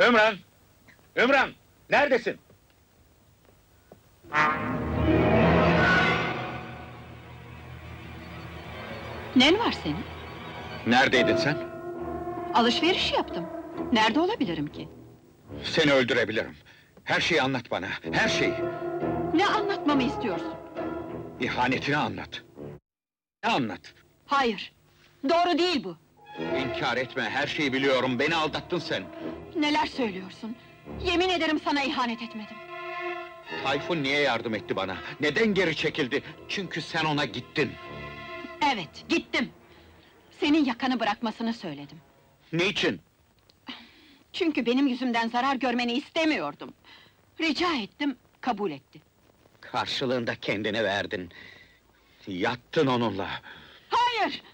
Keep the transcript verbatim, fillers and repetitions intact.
Ümran! Ümran! Neredesin? Nen var senin? Neredeydin sen? Alışveriş yaptım. Nerede olabilirim ki? Seni öldürebilirim. Her şeyi anlat bana, her şeyi. Ne anlatmamı istiyorsun? İhanetini anlat. Ne anlat? Hayır, doğru değil bu. İnkar etme, her şeyi biliyorum, beni aldattın sen. Neler söylüyorsun? Yemin ederim sana ihanet etmedim. Tayfun niye yardım etti bana? Neden geri çekildi? Çünkü sen ona gittin. Evet, gittim. Senin yakanı bırakmasını söyledim. Niçin? Çünkü benim yüzümden zarar görmeni istemiyordum. Rica ettim, kabul etti. Karşılığında kendini verdin. Yattın onunla. Hayır!